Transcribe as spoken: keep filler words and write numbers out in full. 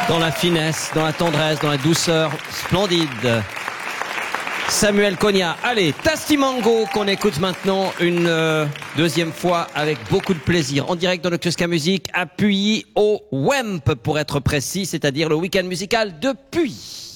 Dans la finesse, dans la tendresse, dans la douceur, splendide. Samuel Cogna. Allez, Tastimango qu'on écoute maintenant une euh, deuxième fois avec beaucoup de plaisir. En direct dans le Kluska Music, à Puy au W E M P pour être précis, c'est-à-dire le week-end musical de Puy.